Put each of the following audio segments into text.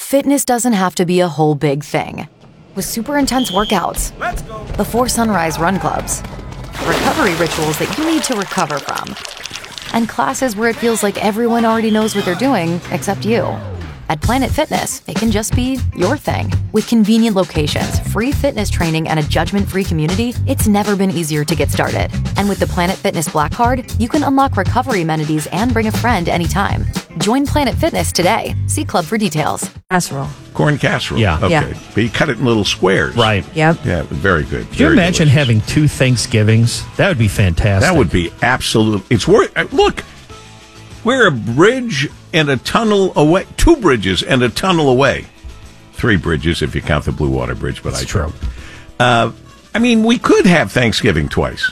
Fitness doesn't have to be a whole big thing. With super intense workouts, before sunrise run clubs, recovery rituals that you need to recover from, and classes where it feels like everyone already knows what they're doing except you. At Planet Fitness, it can just be your thing. With convenient locations, free fitness training, and a judgment-free community, it's never been easier to get started. And with the Planet Fitness Black Card, you can unlock recovery amenities and bring a friend anytime. Join Planet Fitness today. See Club for details. Casserole. Corn casserole. Yeah. Okay. Yeah. But you cut it in little squares. Right. Yep. Yeah, very good. Could you imagine having 2 Thanksgivings? That would be fantastic. That would be absolute. It's worth. Look, we're a bridge and a tunnel away. 2 bridges and a tunnel away. 3 bridges if you count the Blue Water Bridge, but That's I true. I mean, we could have Thanksgiving twice.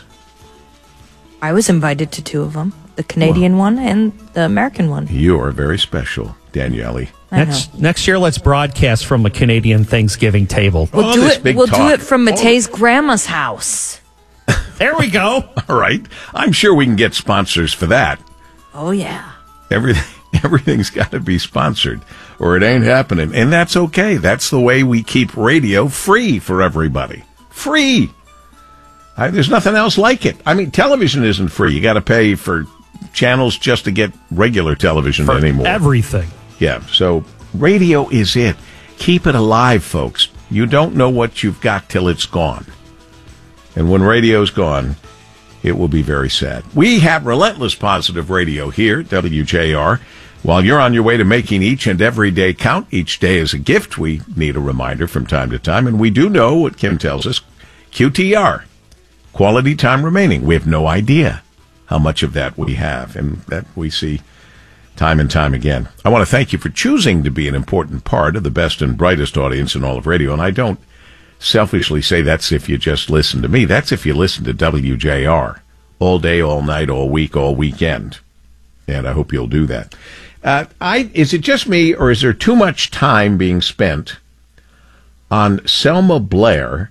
I was invited to 2 of them. The Canadian one and the American one. You are very special, Daniele. Next year, let's broadcast from a Canadian Thanksgiving table. We'll do this it. big We'll talk. do it from Matei's grandma's house. There we go. All right. I'm sure we can get sponsors for that. Oh yeah. Everything's got to be sponsored, or it ain't happening. And that's okay. That's the way we keep radio free for everybody. Free. There's nothing else like it. I mean, television isn't free. You got to pay for channels just to get regular television For anymore. everything. Yeah, so radio is it. Keep it alive, folks. You don't know what you've got till it's gone. And when radio's gone, it will be very sad. We have relentless positive radio here at WJR. While you're on your way to making each and every day count, each day is a gift. We need a reminder from time to time. And we do know what Kim tells us, QTR, quality time remaining. We have no idea how much of that we have, and that we see time and time again. I want to thank you for choosing to be an important part of the best and brightest audience in all of radio. And I don't selfishly say that's if you just listen to me. That's if you listen to WJR all day, all night, all week, all weekend. And I hope you'll do that. Is it just me, or is there too much time being spent on Selma Blair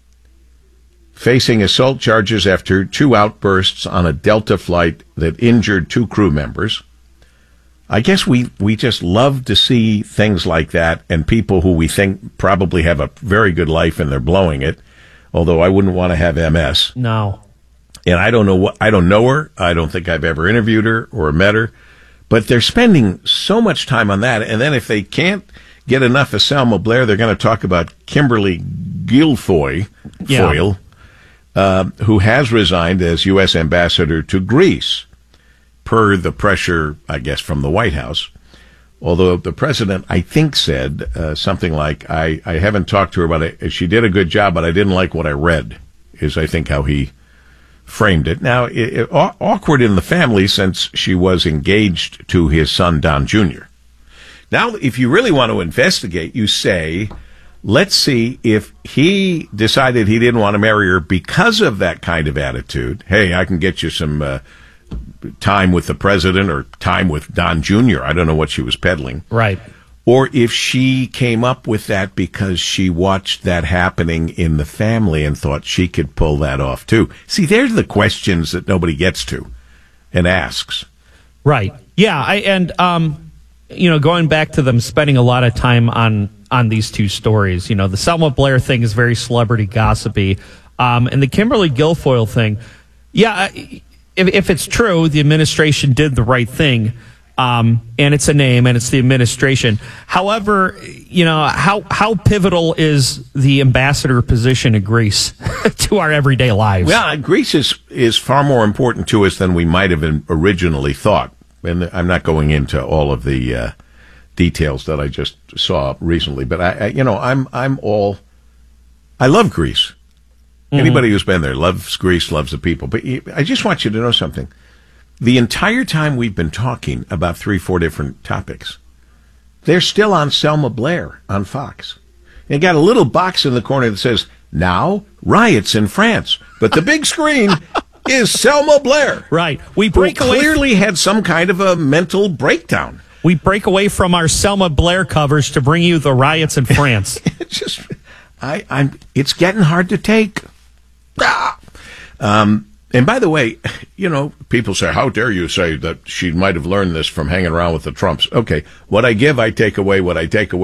facing assault charges after 2 outbursts on a Delta flight that injured 2 crew members? I guess we just love to see things like that, and people who we think probably have a very good life and they're blowing it, although I wouldn't want to have MS. No. And I don't know her. I don't think I've ever interviewed her or met her, but they're spending so much time on that. And then if they can't get enough of Selma Blair, they're going to talk about Kimberly Guilfoyle, who has resigned as U.S. ambassador to Greece, per the pressure, I guess, from the White House. Although the president, I think, said something like, I haven't talked to her about it. She did a good job, but I didn't like what I read, is I think how he framed it. Now, awkward in the family since she was engaged to his son, Don Jr. Now, if you really want to investigate, you say, let's see if he decided he didn't want to marry her because of that kind of attitude. Hey, I can get you some time with the president or time with Don Jr. I don't know what she was peddling. Right. Or if she came up with that because she watched that happening in the family and thought she could pull that off too. See, there's the questions that nobody gets to and asks. Right. Yeah. Going back to them spending a lot of time on these 2 stories, the Selma Blair thing is very celebrity gossipy. And the Kimberly Guilfoyle thing, if it's true, the administration did the right thing. And it's a name, and it's the administration. However, how pivotal is the ambassador position in Greece to our everyday lives? Well, Greece is far more important to us than we might have originally thought. And I'm not going into all of the details that I just saw recently, but I love Greece. Mm-hmm. Anybody who's been there loves Greece, loves the people. But I just want you to know something. The entire time we've been talking about 3-4 different topics, they're still on Selma Blair on Fox. They got a little box in the corner that says, now, riots in France. But the big screen is Selma Blair. Right. We break away. Clearly had some kind of a mental breakdown. We break away from our Selma Blair covers to bring you the riots in France. It's just, it's getting hard to take. And by the way, people say, how dare you say that she might have learned this from hanging around with the Trumps? Okay, what I give, I take away. What I take away,